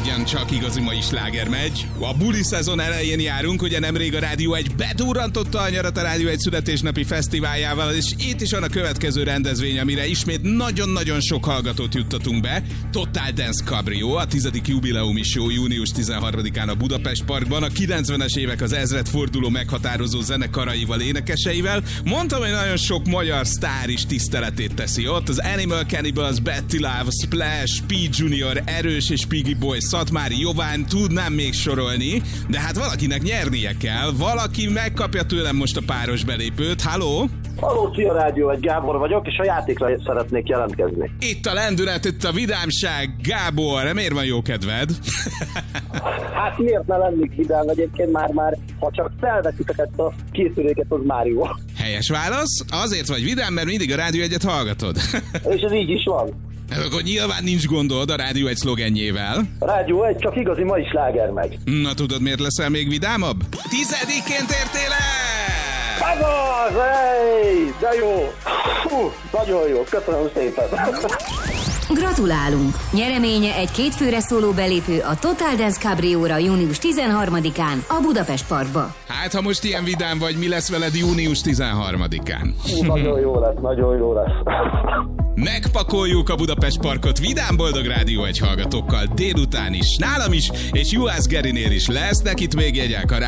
Ugyancsak igazi mai sláger megy. A buli szezon elején járunk, ugye nemrég a Rádió 1 bedurrantotta a nyarat a Rádió 1 születésnapi fesztiváljával, és itt is van a következő rendezvény, amire ismét nagyon-nagyon sok hallgatót juttatunk be. Total Dance Cabrio, a 10. jubileumi show június 13-án a Budapest Parkban, a 90-es évek az ezredforduló meghatározó zenekaraival, énekeseivel. Mondtam, hogy nagyon sok magyar sztár is tiszteletét teszi ott. Az Animal Cannibals, Betty Love, Splash, P. Junior, Erős és Piggy Boy, Szatmári Jován, tudnám még sorolni, de hát valakinek nyernie kell. Valaki megkapja tőlem most a páros belépőt. Halló? Halló, szia Rádió 1, Gábor vagyok, és a játékra szeretnék jelentkezni. Itt a lendület, itt a vidámság. Gábor, miért van jó kedved? Hát miért ne lennék vidám egyébként már, ha csak felveszitek ezt a készüléket, az már jó. Helyes válasz. Azért vagy vidám, mert mindig a Rádió 1-et hallgatod. És ez így is van. Akkor nyilván nincs gondod a Rádió 1 szlogenjével. A Rádió 1 csak igazi mai sláger megy. Na tudod, miért leszel még vidámabb? 10-ként értél el! Ez az! Hey, de jó! Hú, nagyon jó, köszönöm szépen! Gratulálunk! Nyereménye egy 2 főre szóló belépő a Total Dance Cabrióra június 13-án a Budapest Parkba. Hát, ha most ilyen vidám vagy, mi lesz veled június 13-án? Nagyon jó lesz, nagyon jó lesz. Megpakoljuk a Budapest Parkot vidám boldog Rádió 1 hallgatókkal délután is, nálam is, és Juhász Gerinél is lesznek itt még jegyek a